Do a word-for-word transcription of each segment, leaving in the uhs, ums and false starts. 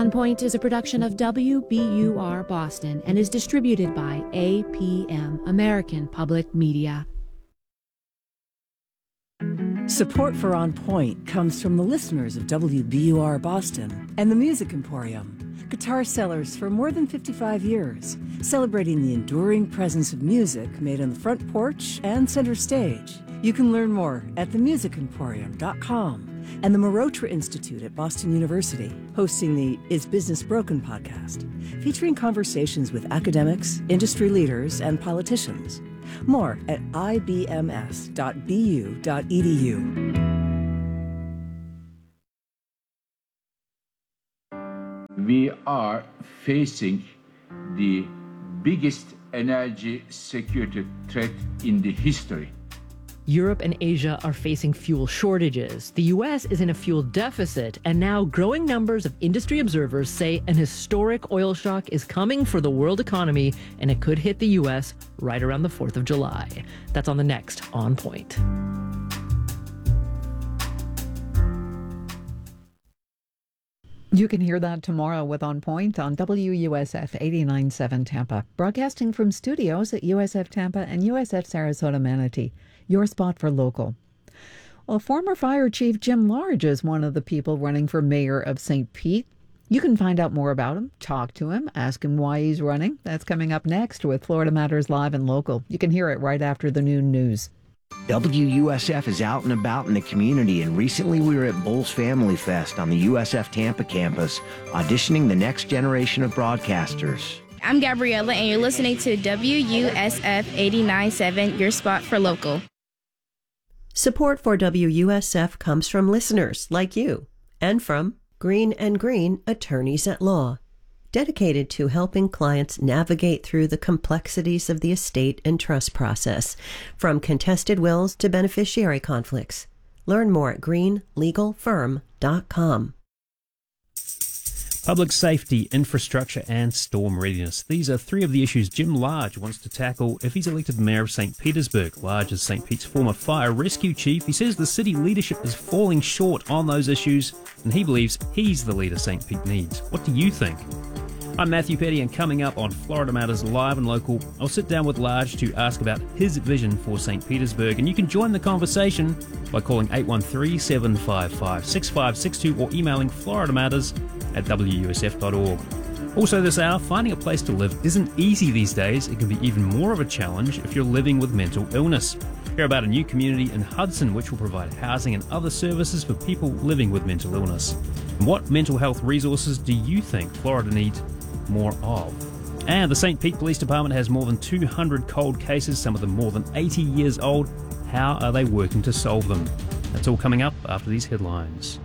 On Point is a production of W B U R Boston and is distributed by A P M, American Public Media. Support for On Point comes from the listeners of W B U R Boston and the Music Emporium, guitar sellers for more than fifty-five years, celebrating the enduring presence of music made on the front porch and center stage. You can learn more at the music emporium dot com and the Marotra Institute at Boston University, hosting the Is Business Broken podcast, featuring conversations with academics, industry leaders, and politicians. More at I B M S dot B U dot E D U. We are facing the biggest energy security threat in the history. Europe and Asia are facing fuel shortages. The U S is in a fuel deficit, and now growing numbers of industry observers say an historic oil shock is coming for the world economy, and it could hit the U S right around the fourth of July. That's on the next On Point. You can hear that tomorrow with On Point on W U S F eighty-nine point seven Tampa, broadcasting from studios at U S F Tampa and U S F Sarasota Manatee. Your spot for local. Well, former Fire Chief Jim Large is one of the people running for mayor of Saint Pete. You can find out more about him, talk to him, ask him why he's running. That's coming up next with Florida Matters Live and Local. You can hear it right after the noon news. W U S F is out and about in the community, and recently we were at Bulls Family Fest on the U S F Tampa campus, auditioning the next generation of broadcasters. I'm Gabriella, and you're listening to W U S F eighty-nine point seven, your spot for local. Support for W U S F comes from listeners like you and from Green and Green Attorneys at Law, dedicated to helping clients navigate through the complexities of the estate and trust process, from contested wills to beneficiary conflicts. Learn more at green legal firm dot com. Public safety, infrastructure, and storm readiness. These are three of the issues Jim Large wants to tackle if he's elected mayor of Saint Petersburg. Large is Saint Pete's former fire rescue chief. He says the city leadership is falling short on those issues, and he believes he's the leader Saint Pete needs. What do you think? I'm Matthew Petty, and coming up on Florida Matters Live and Local, I'll sit down with Large to ask about his vision for Saint Petersburg, and you can join the conversation by calling eight one three, seven five five, six five six two or emailing florida matters at w u s f dot org. Also this hour, finding a place to live isn't easy these days. It can be even more of a challenge if you're living with mental illness. Hear about a new community in Hudson which will provide housing and other services for people living with mental illness. And what mental health resources do you think Florida needs more of? And the Saint Pete Police Department has more than two hundred cold cases, some of them more than eighty years old. How are they working to solve them? That's all coming up after these headlines.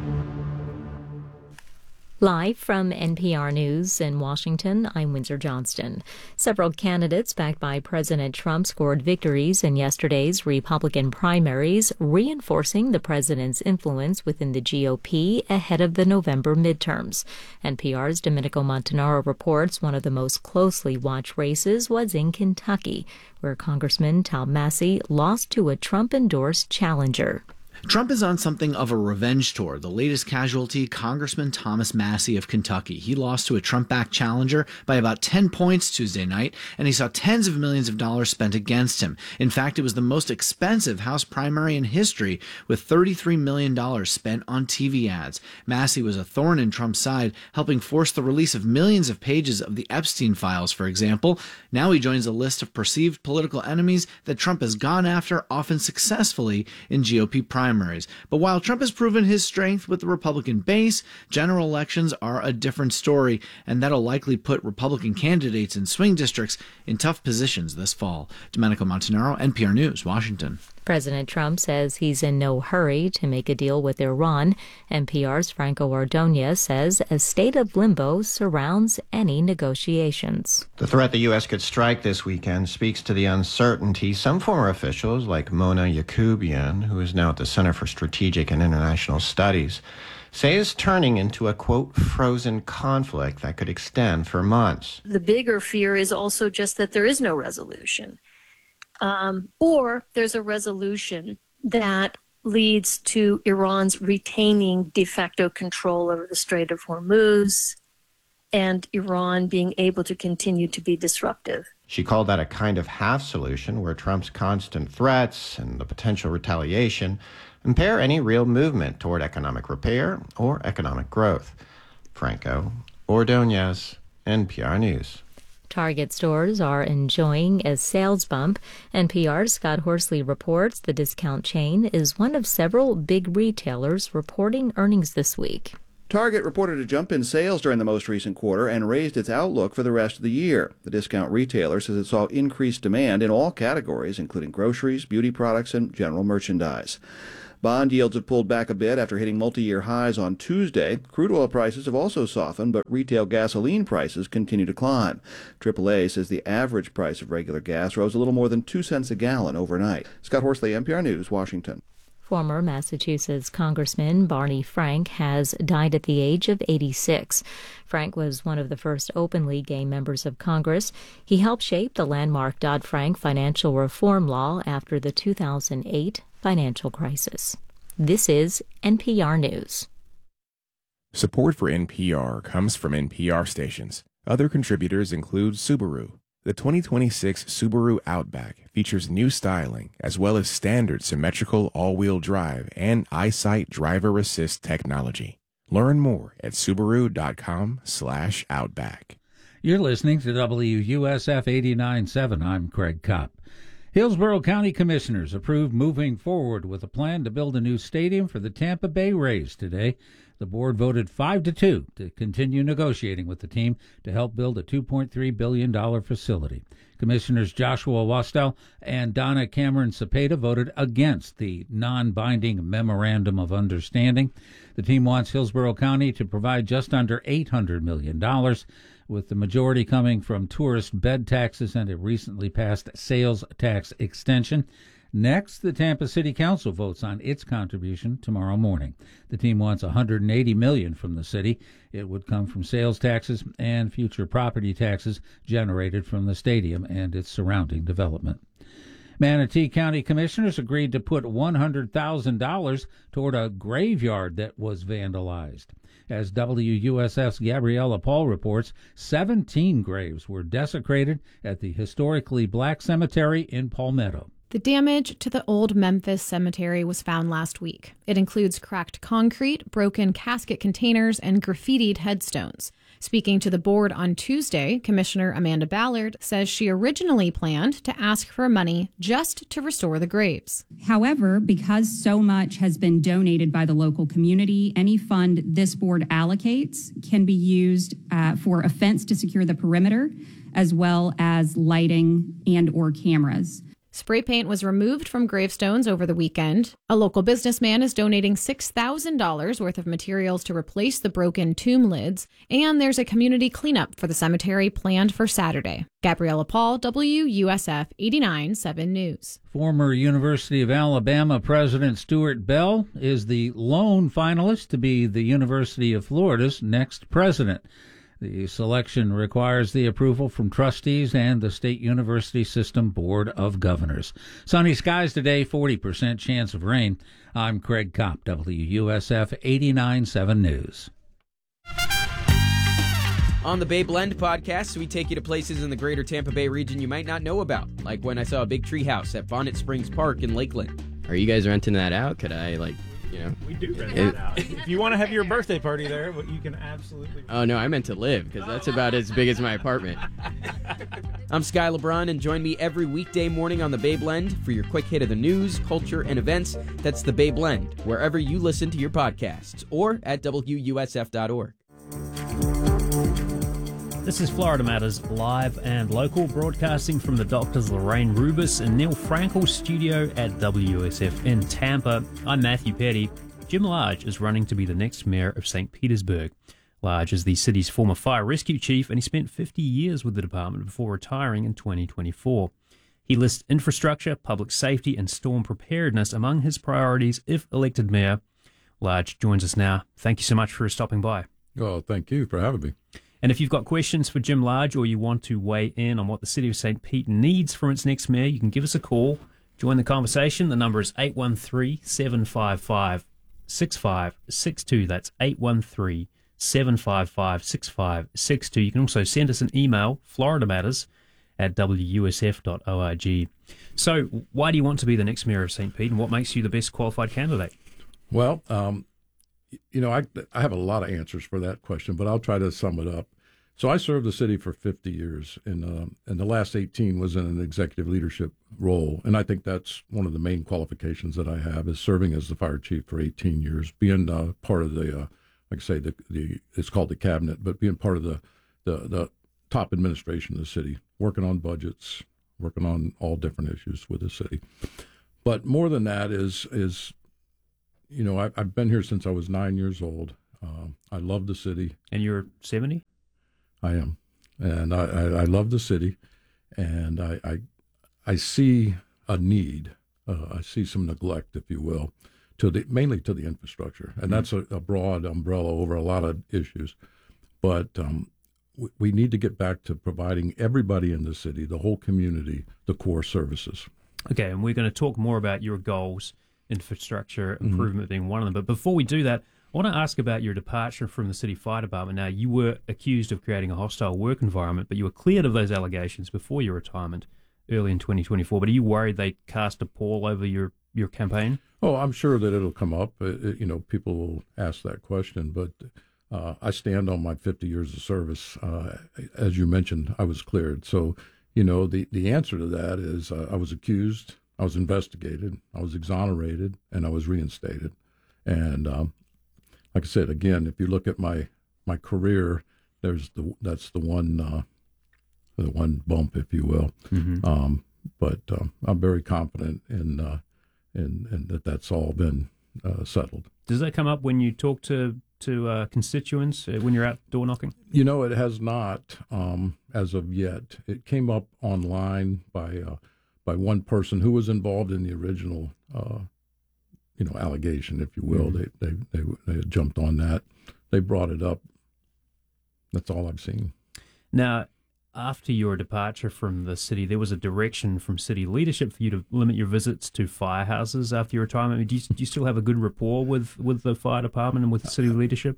Live from N P R News in Washington, I'm Windsor Johnston. Several candidates backed by President Trump scored victories in yesterday's Republican primaries, reinforcing the president's influence within the G O P ahead of the November midterms. N P R's Domenico Montanaro reports one of the most closely watched races was in Kentucky, where Congressman Tom Massie lost to a Trump-endorsed challenger. Trump is on something of a revenge tour. The latest casualty, Congressman Thomas Massie of Kentucky. He lost to a Trump-backed challenger by about ten points Tuesday night, and he saw tens of millions of dollars spent against him. In fact, it was the most expensive House primary in history, with thirty-three million dollars spent on T V ads. Massie was a thorn in Trump's side, helping force the release of millions of pages of the Epstein files, for example. Now he joins a list of perceived political enemies that Trump has gone after, often successfully, in G O P primaries. But while Trump has proven his strength with the Republican base, general elections are a different story, and that'll likely put Republican candidates in swing districts in tough positions this fall. Domenico Montanaro, N P R News, Washington. President Trump says he's in no hurry to make a deal with Iran. N P R's Franco Ordonez says a state of limbo surrounds any negotiations. The threat the U S could strike this weekend speaks to the uncertainty. Some former officials, like Mona Yacoubian, who is now at the Center for Strategic and International Studies, say is turning into a, quote, frozen conflict that could extend for months. The bigger fear is also just that there is no resolution. Um, or there's a resolution that leads to Iran's retaining de facto control over the Strait of Hormuz and Iran being able to continue to be disruptive. She called that a kind of half solution where Trump's constant threats and the potential retaliation impair any real movement toward economic repair or economic growth. Franco Ordonez, N P R News. Target stores are enjoying a sales bump. N P R's Scott Horsley reports the discount chain is one of several big retailers reporting earnings this week. Target reported a jump in sales during the most recent quarter and raised its outlook for the rest of the year. The discount retailer says it saw increased demand in all categories, including groceries, beauty products, and general merchandise. Bond yields have pulled back a bit after hitting multi-year highs on Tuesday. Crude oil prices have also softened, but retail gasoline prices continue to climb. triple A says the average price of regular gas rose a little more than two cents a gallon overnight. Scott Horsley, N P R News, Washington. Former Massachusetts Congressman Barney Frank has died at the age of eighty-six. Frank was one of the first openly gay members of Congress. He helped shape the landmark Dodd-Frank financial reform law after the two thousand eight financial crisis. This is N P R News. Support for N P R comes from N P R stations. Other contributors include Subaru. The twenty twenty-six Subaru Outback features new styling as well as standard symmetrical all-wheel drive and EyeSight driver assist technology. Learn more at Subaru.com slash Outback. You're listening to W U S F eighty-nine point seven. I'm Craig Kopp. Hillsborough County Commissioners approved moving forward with a plan to build a new stadium for the Tampa Bay Rays today. The board voted five to two to continue negotiating with the team to help build a two point three billion dollars facility. Commissioners Joshua Wastel and Donna Cameron Cepeda voted against the non-binding Memorandum of Understanding. The team wants Hillsborough County to provide just under eight hundred million dollars, with the majority coming from tourist bed taxes and a recently passed sales tax extension. Next, the Tampa City Council votes on its contribution tomorrow morning. The team wants one hundred eighty million dollars from the city. It would come from sales taxes and future property taxes generated from the stadium and its surrounding development. Manatee County Commissioners agreed to put one hundred thousand dollars toward a graveyard that was vandalized. As W U S F's Gabriella Paul reports, seventeen graves were desecrated at the historically black cemetery in Palmetto. The damage to the old Memphis cemetery was found last week. It includes cracked concrete, broken casket containers, and graffitied headstones. Speaking to the board on Tuesday, Commissioner Amanda Ballard says she originally planned to ask for money just to restore the graves. However, because so much has been donated by the local community, any fund this board allocates can be used uh, for a fence to secure the perimeter, as well as lighting and or cameras. Spray paint was removed from gravestones over the weekend. A local businessman is donating six thousand dollars worth of materials to replace the broken tomb lids, and there's a community cleanup for the cemetery planned for Saturday. Gabriella Paul, W U S F eighty-nine point seven News. Former University of Alabama President Stuart Bell is the lone finalist to be the University of Florida's next president. The selection requires the approval from trustees and the State University System Board of Governors. Sunny skies today, forty percent chance of rain. I'm Craig Kopp, W U S F eighty-nine point seven News. On the Bay Blend podcast, we take you to places in the greater Tampa Bay region you might not know about, like when I saw a big tree house at Bonnet Springs Park in Lakeland. Are you guys renting that out? Could I, like... You know, we do rent it out. If you want to have your birthday party there, you can absolutely. Oh, no, I meant to live, because that's about as big as my apartment. I'm Sky LeBron, and join me every weekday morning on the Bay Blend for your quick hit of the news, culture, and events. That's the Bay Blend, wherever you listen to your podcasts, or at W U S F dot org. This is Florida Matters, live and local, broadcasting from the Doctors Lorraine Rubis and Neil Frankel studio at W U S F in Tampa. I'm Matthew Petty. Jim Large is running to be the next mayor of Saint Petersburg. Large is the city's former fire rescue chief, and he spent fifty years with the department before retiring in twenty twenty-four. He lists infrastructure, public safety, and storm preparedness among his priorities if elected mayor. Large joins us now. Thank you so much for stopping by. Oh, thank you for having me. And if you've got questions for Jim Large or you want to weigh in on what the city of Saint Pete needs for its next mayor, you can give us a call, Join the conversation. The number is eight one three, seven five five, six five six two. That's eight one three, seven five five, six five six two. You can also send us an email, Florida Matters at w u s f dot org. So why do you want to be the next mayor of Saint Pete, and what makes you the best qualified candidate? Well, um, you know, I, I have a lot of answers for that question, but I'll try to sum it up. So I served the city for fifty years, and, uh, and the last eighteen was in an executive leadership role. And I think that's one of the main qualifications that I have, is serving as the fire chief for eighteen years, being uh, part of the, uh, like I say, the, the it's called the cabinet, but being part of the, the, the top administration of the city, working on budgets, working on all different issues with the city. But more than that is, is you know, I, I've been here since I was nine years old. Uh, I love the city. And you're seventy? I am, and I, I, I love the city, and I, I, I see a need. Uh, I see some neglect, if you will, to the mainly to the infrastructure, and that's a, a broad umbrella over a lot of issues. But um, we, we need to get back to providing everybody in the city, the whole community, the core services. Okay, and we're going to talk more about your goals, infrastructure improvement mm-hmm. being one of them. But before we do that, I want to ask about your departure from the City Fire Department. Now, you were accused of creating a hostile work environment, but you were cleared of those allegations before your retirement early in twenty twenty-four. But are you worried they cast a pall over your, your campaign? Oh, I'm sure that it'll come up. It, it, you know, people will ask that question. But uh, I stand on my fifty years of service. Uh, as you mentioned, I was cleared. So, you know, the, the answer to that is uh, I was accused, I was investigated, I was exonerated, and I was reinstated. And um, like I said, again, if you look at my, my career, there's the that's the one uh, the one bump, if you will. Mm-hmm. Um, but uh, I'm very confident in, uh, in in that that's all been uh, settled. Does that come up when you talk to to uh, constituents uh, when you're out door knocking? You know, it has not um, as of yet. It came up online by uh, by one person who was involved in the original. Uh, you know, allegation, if you will. Mm-hmm. They, they, they, they had jumped on that. They brought it up. That's all I've seen. Now, after your departure from the city, there was a direction from city leadership for you to limit your visits to firehouses after your retirement. I mean, do, you, do you still have a good rapport with, with the fire department and with the city leadership?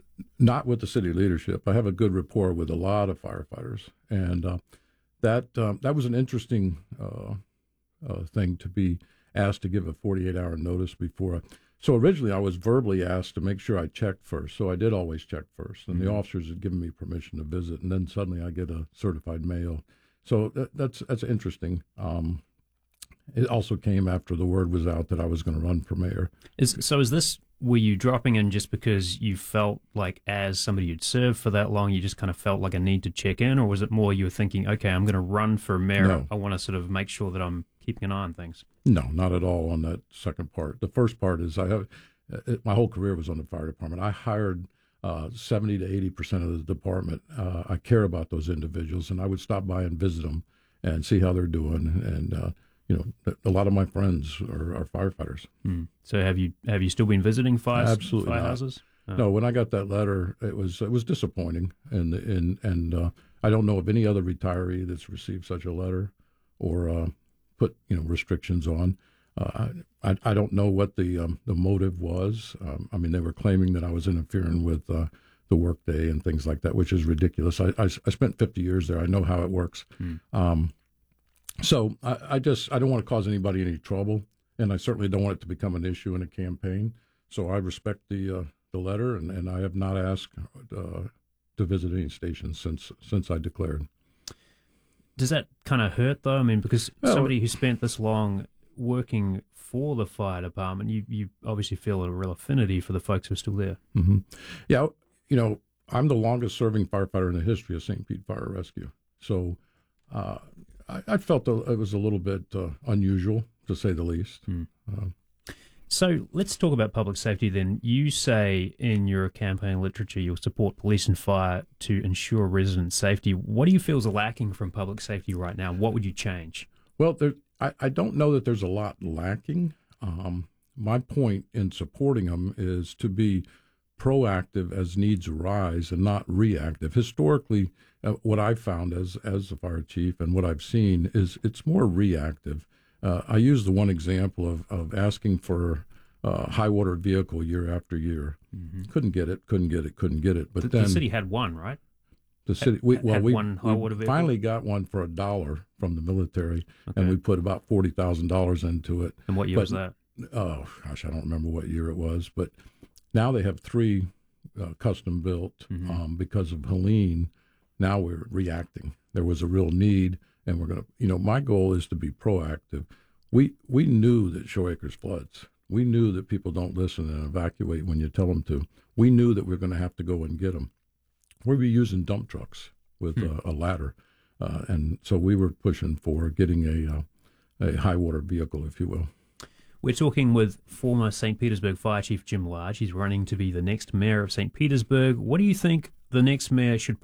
Not with the city leadership. I have a good rapport with a lot of firefighters. And uh, that, um, that was an interesting uh, uh, thing to be asked to give a forty-eight hour notice before. I, so originally I was verbally asked to make sure I checked first. So I did always check first. And mm-hmm. the officers had given me permission to visit. And then suddenly I get a certified mail. So that, that's that's interesting. Um, it also came after the word was out that I was going to run for mayor. Is, so is this, were you dropping in just because you felt like as somebody who'd served for that long, you just kind of felt like a need to check in? Or was it more you were thinking, okay, I'm going to run for mayor. No. I want to sort of make sure that I'm keeping an eye on things? No, not at all on that second part. The first part is I have, it, my whole career was on the fire department. I hired uh, seventy to eighty percent of the department. Uh, I care about those individuals, and I would stop by and visit them and see how they're doing. And, uh, you know, a lot of my friends are, are firefighters. Hmm. So have you have you still been visiting fire, Absolutely firehouses? Oh. No, when I got that letter, it was it was disappointing. And, and, and uh, I don't know of any other retiree that's received such a letter or uh, put, you know, restrictions on. Uh, I I don't know what the um, the motive was. Um, I mean, they were claiming that I was interfering with uh, the workday and things like that, which is ridiculous. I, I, I spent fifty years there. I know how it works. Hmm. Um, so I, I just I don't want to cause anybody any trouble, and I certainly don't want it to become an issue in a campaign. So I respect the uh, the letter, and, and I have not asked uh, to visit any stations since since I declared. Does that kind of hurt, though? I mean, because well, somebody who spent this long working for the fire department, you, you obviously feel a real affinity for the folks who are still there. Mm-hmm. Yeah, you know, I'm the longest serving firefighter in the history of Saint Pete Fire Rescue. So uh, I, I felt it was a little bit uh, unusual, to say the least. Mm. Uh, So let's talk about public safety then. You say in your campaign literature you'll support police and fire to ensure resident safety. What do you feel is lacking from public safety right now? What would you change? Well, there, I, I don't know that there's a lot lacking. Um, my point in supporting them is to be proactive as needs arise and not reactive. Historically, uh, what I've found as, as a fire chief and what I've seen is it's more reactive. Uh, I used the one example of, of asking for a high water vehicle year after year. Mm-hmm. Couldn't get it, couldn't get it, couldn't get it. But the, then the city had one, right? The city, we, well, had we, one high water we vehicle? finally got one for a dollar from the military, Okay. and we put about forty thousand dollars into it. And what year But- was that? Oh, gosh, I don't remember what year it was, but now they have three uh, custom built Mm-hmm. um, because of Helene. Now we're reacting. There was a real need, and we're going to, you know, my goal is to be proactive. We we knew that Shoacres floods. We knew that people don't listen and evacuate when you tell them to. We knew that we we're going to have to go and get them. We were using dump trucks with Hmm. a, a ladder, uh, and so we were pushing for getting a uh, a high water vehicle, if you will. We're talking with former Saint Petersburg Fire Chief Jim Large. He's running to be the next mayor of Saint Petersburg. What do you think the next mayor should